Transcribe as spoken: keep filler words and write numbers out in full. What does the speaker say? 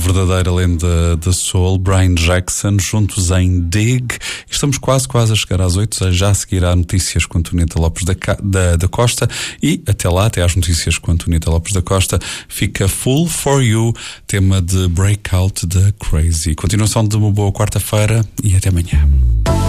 verdadeira lenda da soul, Brian Jackson, juntos em Dig. Estamos quase, quase a chegar às oito, já a seguir há notícias com Antonieta Lopes da, da, da Costa, e até lá, até às notícias com Antonieta Lopes da Costa, fica Full For You, tema de Breakout da Crazy. Continuação de uma boa quarta-feira e até amanhã.